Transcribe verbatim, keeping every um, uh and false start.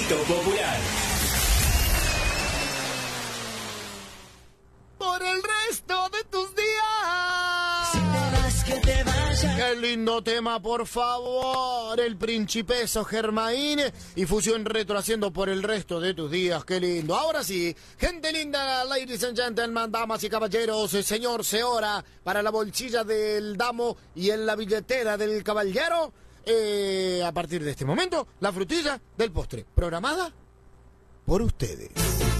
Grito Popular. Por el resto de tus días. Si te vas, que te vayas. Qué lindo tema, por favor. El Principeso Germain y Fusión Retro haciendo Por el resto de tus días. Qué lindo. Ahora sí, gente linda, ladies and gentlemen, damas y caballeros, señor, señora, para la bolsilla del damo y en la billetera del caballero, eh, a partir de este momento, la frutilla del postre, programada por ustedes.